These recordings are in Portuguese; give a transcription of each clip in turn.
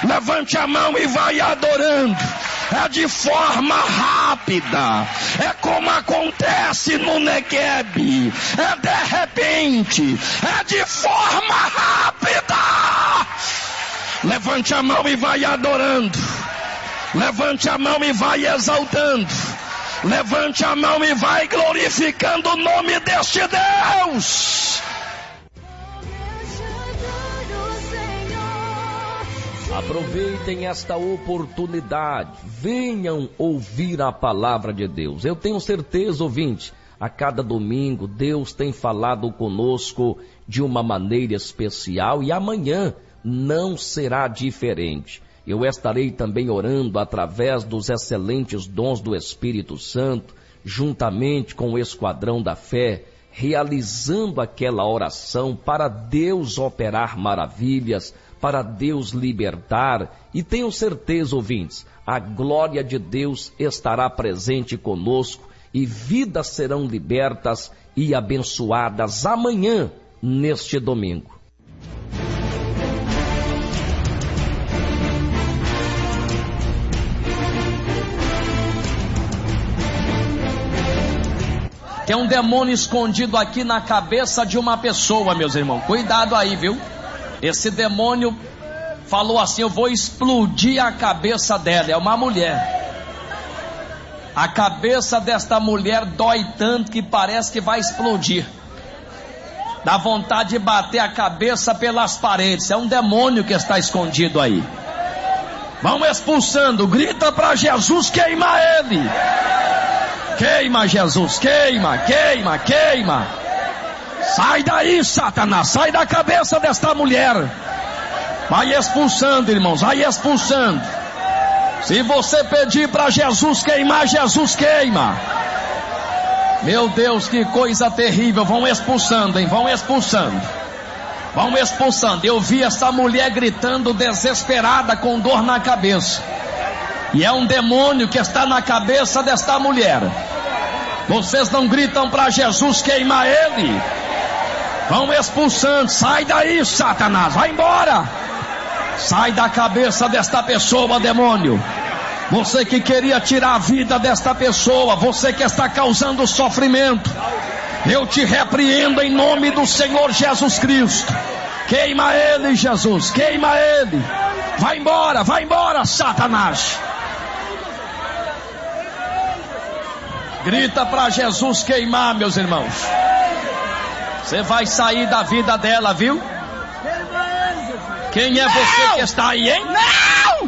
Levante a mão e vai adorando. É de forma rápida. É como acontece no Negueb. É de repente. É de forma rápida. Levante a mão e vai adorando. Levante a mão e vai exaltando. Levante a mão e vai glorificando o nome deste Deus. Aproveitem esta oportunidade, venham ouvir a palavra de Deus. Eu tenho certeza, ouvinte, a cada domingo Deus tem falado conosco de uma maneira especial e amanhã não será diferente. Eu estarei também orando através dos excelentes dons do Espírito Santo, juntamente com o Esquadrão da Fé, realizando aquela oração para Deus operar maravilhas, para Deus libertar, e tenho certeza, ouvintes, a glória de Deus estará presente conosco e vidas serão libertas e abençoadas amanhã, neste domingo. Tem um demônio escondido aqui na cabeça de uma pessoa, meus irmãos. Cuidado aí, viu? Esse demônio falou assim: eu vou explodir a cabeça dela. É uma mulher. A cabeça desta mulher dói tanto que parece que vai explodir. Dá vontade de bater a cabeça pelas paredes. É um demônio que está escondido aí. Vão expulsando. Grita para Jesus queimar ele. Queima, Jesus, queima, queima, queima. Sai daí, Satanás, sai da cabeça desta mulher. Vai expulsando, irmãos, vai expulsando. Se você pedir para Jesus queimar, Jesus queima. Meu Deus, que coisa terrível. Vão expulsando, hein, vão expulsando. Vão expulsando. Eu vi essa mulher gritando desesperada com dor na cabeça. E é um demônio que está na cabeça desta mulher. Vocês não gritam para Jesus queimar ele? Vão expulsando. Sai daí, Satanás, vai embora. Sai da cabeça desta pessoa, demônio. Você que queria tirar a vida desta pessoa, você que está causando sofrimento, eu te repreendo em nome do Senhor Jesus Cristo. Queima ele, Jesus, queima ele. Vai embora, Satanás. Grita para Jesus queimar, meus irmãos. Você vai sair da vida dela, viu? Quem é você que está aí, hein? Não!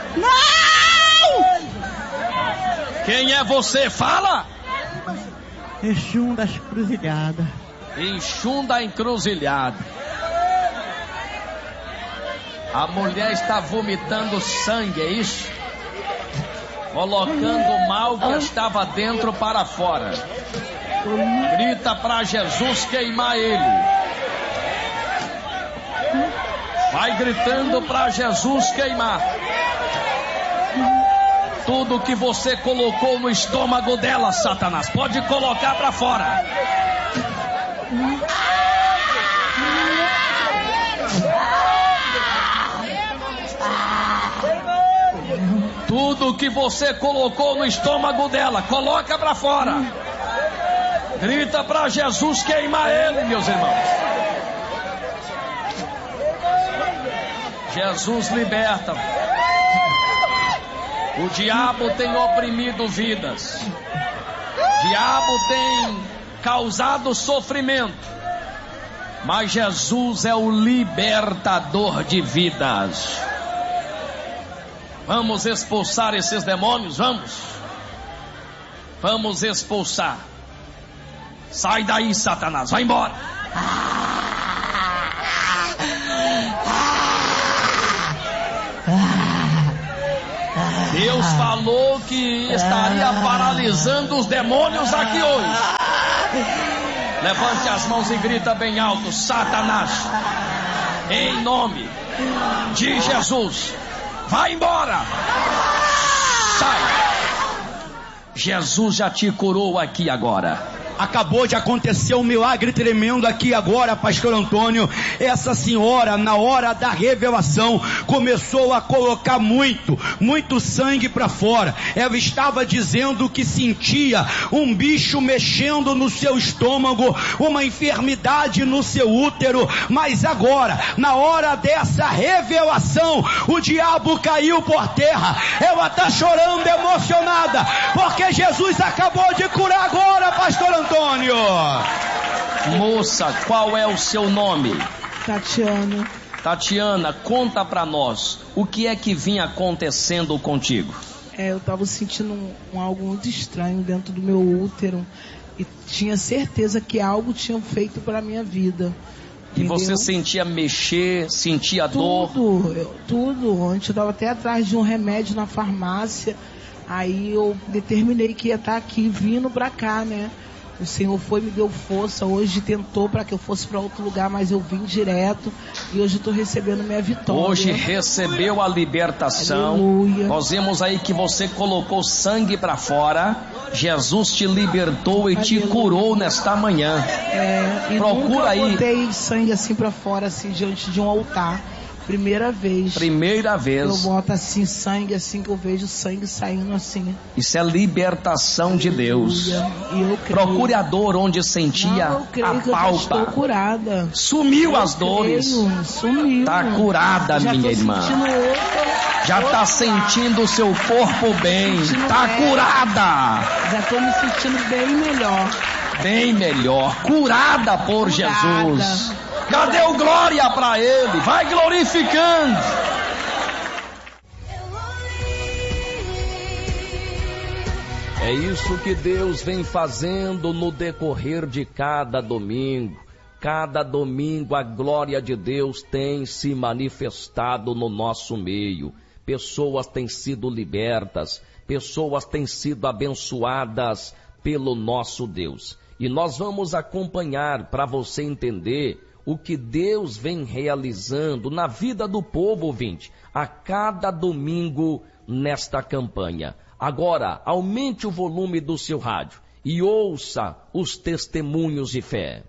Não! Quem é você? Fala! Exum da encruzilhada. Exum da encruzilhada. A mulher está vomitando sangue, é isso? Colocando o mal que estava dentro para fora. Grita para Jesus queimar ele. Vai gritando para Jesus queimar. Tudo que você colocou no estômago dela, Satanás, pode colocar para fora. Tudo que você colocou no estômago dela, coloca para fora. Grita para Jesus queimar ele, meus irmãos. Jesus liberta. O diabo tem oprimido vidas. O diabo tem causado sofrimento. Mas Jesus é o libertador de vidas. Vamos expulsar esses demônios, vamos. Vamos expulsar. Sai daí, Satanás, vai embora. Deus falou que estaria paralisando os demônios aqui hoje. Levante as mãos e grita bem alto: Satanás, em nome de Jesus, vai embora. Sai. Jesus já te curou aqui agora. Acabou de acontecer um milagre tremendo aqui agora, pastor Antônio. Essa senhora, na hora da revelação, começou a colocar muito sangue para fora. Ela estava dizendo que sentia um bicho mexendo no seu estômago, uma enfermidade no seu útero, mas agora, na hora dessa revelação, o diabo caiu por terra. Ela está chorando emocionada, porque Jesus acabou de curar agora, pastor Antônio. Moça, qual é o seu nome? Tatiana. Tatiana, conta pra nós, o que é que vinha acontecendo contigo? Eu tava sentindo algo muito estranho dentro do meu útero e tinha certeza que algo tinha feito para minha vida. E entendeu? você sentia mexer, sentia dor? Tudo. Antes eu tava até atrás de um remédio na farmácia. Aí eu determinei que ia estar aqui, vindo pra cá, né? O Senhor me deu força. Hoje tentou para que eu fosse para outro lugar, mas eu vim direto. E hoje eu estou recebendo minha vitória. Hoje recebeu a libertação. Aleluia. Nós vemos aí que você colocou sangue para fora. Jesus te libertou e te curou nesta manhã. E procura nunca aí. Botei sangue assim para fora, assim, diante de um altar. Primeira vez. Eu boto assim, sangue, assim que eu vejo sangue saindo assim. Isso é libertação de Deus. E eu creio. Procure a dor onde sentia eu creio a que palpa. Eu estou curada. Sumiu as dores. Sumiu. Tá curada, já minha irmã. Já tá sentindo o seu corpo bem. Tá curada. Já tô me sentindo bem melhor. Bem melhor. Curada por Jesus. Cadê o glória para Ele? Vai glorificando. É isso que Deus vem fazendo no decorrer de cada domingo. Cada domingo a glória de Deus tem se manifestado no nosso meio. Pessoas têm sido libertas, pessoas têm sido abençoadas pelo nosso Deus. E nós vamos acompanhar para você entender o que Deus vem realizando na vida do povo, ouvinte, a cada domingo nesta campanha. Agora, aumente o volume do seu rádio e ouça os testemunhos de fé.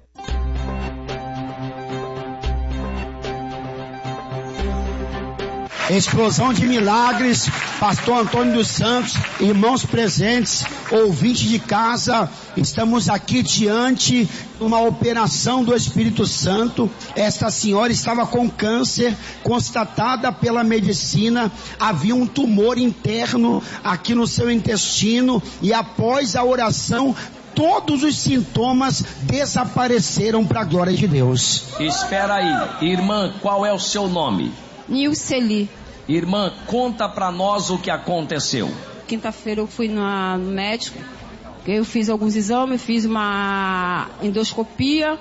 Explosão de milagres, pastor Antônio dos Santos, irmãos presentes, ouvintes de casa, estamos aqui diante de uma operação do Espírito Santo. Esta senhora estava com câncer, constatada pela medicina, havia um tumor interno aqui no seu intestino e após a oração, todos os sintomas desapareceram para a glória de Deus. Espera aí, irmã, qual é o seu nome? Nilceli. Irmã, conta pra nós o que aconteceu. Quinta-feira eu fui no médico, eu fiz alguns exames, fiz uma endoscopia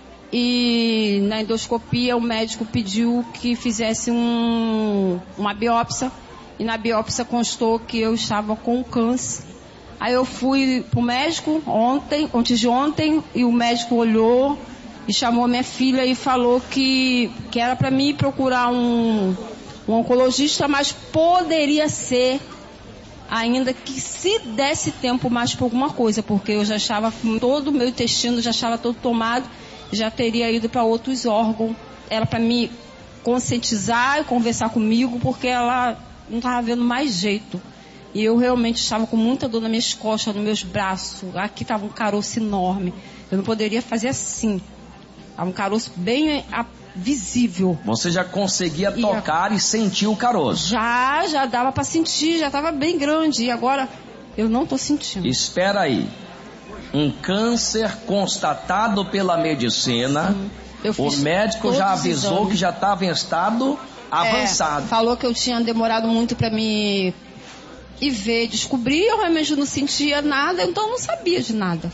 e na endoscopia o médico pediu que fizesse uma biópsia e na biópsia constou que eu estava com câncer. Aí eu fui pro médico antes de ontem, e o médico olhou e chamou minha filha e falou que era para mim procurar um oncologista, mas poderia ser ainda que se desse tempo mais por alguma coisa, porque eu já estava com todo o meu intestino, já estava todo tomado, já teria ido para outros órgãos. Era para me conscientizar e conversar comigo, porque ela não estava vendo mais jeito. E eu realmente estava com muita dor nas minhas costas, nos meus braços. Aqui estava um caroço enorme. Eu não poderia fazer assim. Estava um caroço bem visível. Você já conseguia tocar e sentir o caroço? Já dava para sentir, já estava bem grande. E agora eu não estou sentindo. Espera aí. Um câncer constatado pela medicina. O médico já avisou que já estava em estado avançado. Falou que eu tinha demorado muito para me ir ver, descobrir. Eu realmente não sentia nada, então eu não sabia de nada.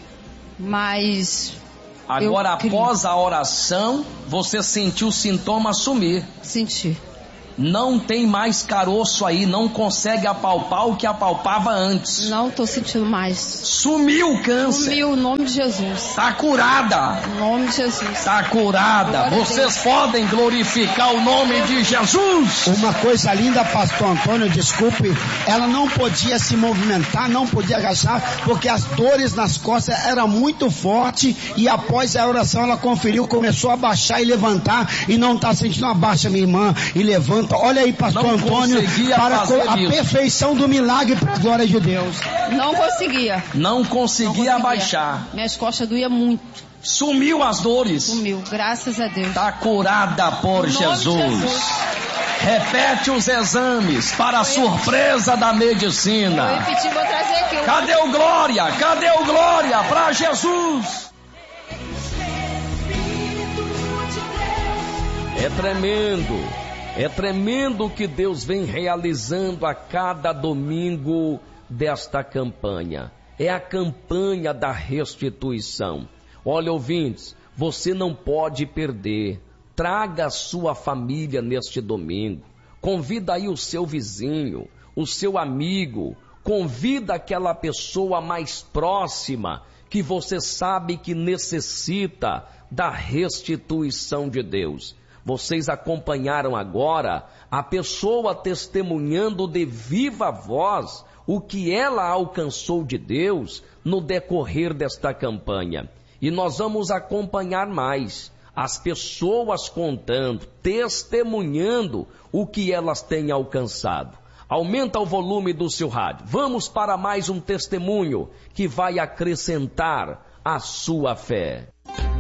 Mas agora, após a oração, você sentiu o sintoma sumir. Senti. Não tem mais caroço aí, não consegue apalpar o que apalpava antes. Não tô sentindo mais. Sumiu o câncer. Sumiu, em nome de Jesus. Tá curada. Em nome de Jesus. Tá curada. Glória a Vocês Deus. podem glorificar o nome de Jesus. Uma coisa linda, pastor Antônio, desculpe, ela não podia se movimentar, não podia agachar, porque as dores nas costas eram muito fortes, e após a oração ela conferiu, começou a baixar e levantar, e não está sentindo. Abaixa, minha irmã, e levanta. Olha aí, pastor Não Antônio, para a perfeição do milagre, para a glória de Deus. Não conseguia. Não conseguia abaixar. Minhas costas doíam muito. Sumiu as dores. Sumiu, graças a Deus. Tá curada por Em nome de Jesus. Repete os exames para a surpresa da Eu medicina. repeti, vou trazer aqui. Cadê o glória? Cadê o glória para Jesus? É tremendo o que Deus vem realizando a cada domingo desta campanha. É a campanha da restituição. Olha, ouvintes, você não pode perder. Traga a sua família neste domingo. Convida aí o seu vizinho, o seu amigo. Convida aquela pessoa mais próxima que você sabe que necessita da restituição de Deus. Vocês acompanharam agora a pessoa testemunhando de viva voz o que ela alcançou de Deus no decorrer desta campanha. E nós vamos acompanhar mais as pessoas contando, testemunhando o que elas têm alcançado. Aumenta o volume do seu rádio. Vamos para mais um testemunho que vai acrescentar a sua fé.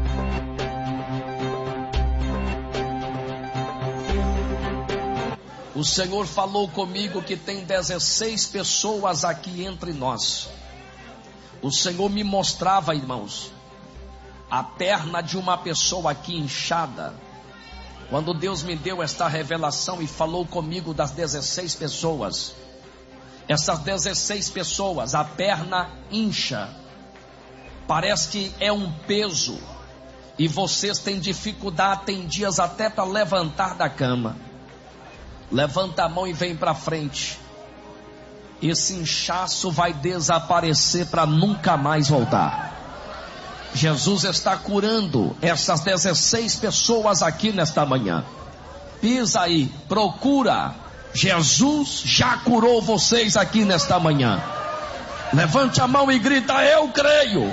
O Senhor falou comigo que tem 16 pessoas aqui entre nós. O Senhor me mostrava, irmãos, a perna de uma pessoa aqui inchada. Quando Deus me deu esta revelação e falou comigo das 16 pessoas, essas 16 pessoas, a perna incha, parece que é um peso, e vocês têm dificuldade, tem dias até para levantar da cama. Levanta a mão e vem para frente. Esse inchaço vai desaparecer para nunca mais voltar. Jesus está curando essas 16 pessoas aqui nesta manhã. Pisa aí, procura. Jesus já curou vocês aqui nesta manhã. Levante a mão e grita: eu creio.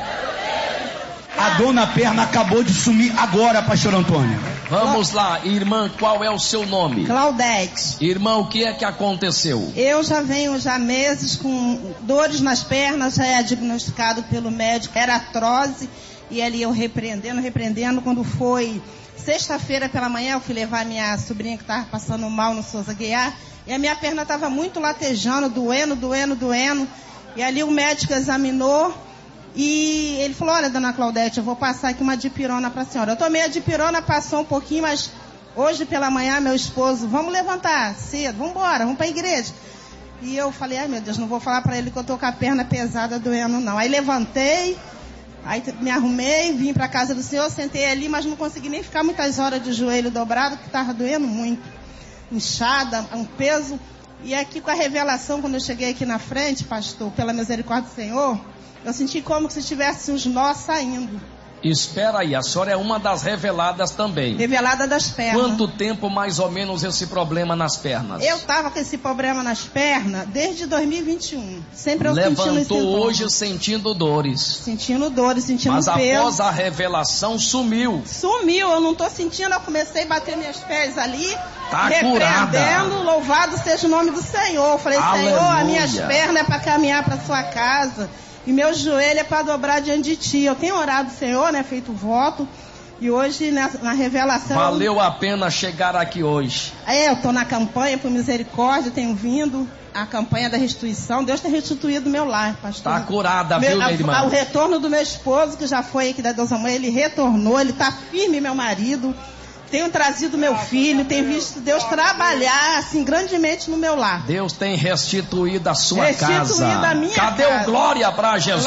A dor na perna acabou de sumir agora, pastor Antônio. Vamos lá, irmã, qual é o seu nome? Claudete. Irmã, o que é que aconteceu? Eu já venho meses com dores nas pernas, já é diagnosticado pelo médico, era artrose, e ali eu repreendendo, quando foi sexta-feira pela manhã, eu fui levar minha sobrinha que estava passando mal no Souza Guiar, e a minha perna estava muito latejando, doendo, e ali o médico examinou, e ele falou: olha, dona Claudete, eu vou passar aqui uma dipirona para a senhora. Eu tomei a dipirona, passou um pouquinho, mas hoje pela manhã meu esposo: vamos levantar cedo, vamos embora, vamos para a igreja. E eu falei: ai meu Deus, não vou falar para ele que eu estou com a perna pesada doendo não. Aí levantei, aí me arrumei, vim para a casa do Senhor, sentei ali, mas não consegui nem ficar muitas horas de joelho dobrado, porque estava doendo muito, inchada, um peso. E aqui com a revelação, quando eu cheguei aqui na frente, pastor, pela misericórdia do Senhor, eu senti como se tivesse os nós saindo. Espera aí, a senhora é uma das reveladas também. Revelada das pernas. Quanto tempo mais ou menos esse problema nas pernas? Eu estava com esse problema nas pernas desde 2021. Sempre eu sentindo Levantou hoje sentindo dores. Sentindo dores, sentindo mas peso. Mas após a revelação sumiu. Sumiu, eu não estou sentindo, eu comecei a bater meus pés ali. Tá repreendendo, curada. Louvado seja o nome do Senhor. Eu falei: Aleluia. Senhor, as minhas pernas é para caminhar para sua casa. E meu joelho é para dobrar diante de ti. Eu tenho orado, Senhor, né? Feito voto. E hoje, na revelação... Valeu a pena chegar aqui hoje. Eu estou na campanha por misericórdia, tenho vindo. A campanha da restituição. Deus tem restituído meu lar, pastor. Está curada, viu, minha irmã? O retorno do meu esposo, que já foi aqui da Deus Amor, ele retornou. Ele está firme, meu marido. Tenho trazido meu filho, tenho visto Deus trabalhar assim grandemente no meu lar. Deus tem restituído a sua casa. A minha Cadê casa? o glória para Jesus?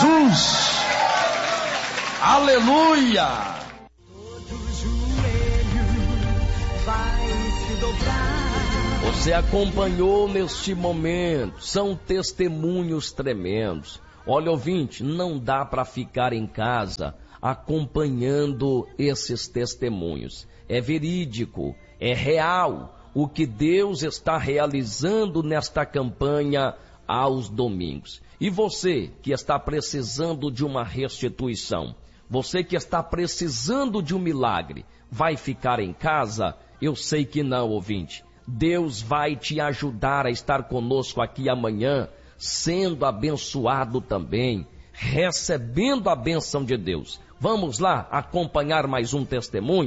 Aleluia! Todo joelho vai se dobrar. O Você acompanhou neste momento, são testemunhos tremendos. Olha, ouvinte, não dá para ficar em casa acompanhando esses testemunhos. É verídico, é real o que Deus está realizando nesta campanha aos domingos. E você que está precisando de uma restituição, você que está precisando de um milagre, vai ficar em casa? Eu sei que não, ouvinte. Deus vai te ajudar a estar conosco aqui amanhã, sendo abençoado também, recebendo a bênção de Deus. Vamos lá acompanhar mais um testemunho?